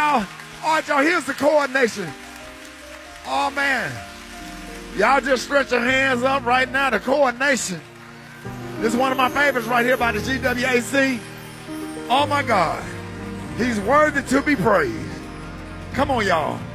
y'all. All right, y'all, here's the coordination. Oh, man. Y'all just stretch your hands up right now. The coordination. This is one of my favorites right here by the GWAC. Oh, my God. He's worthy to be praised. Come on, y'all.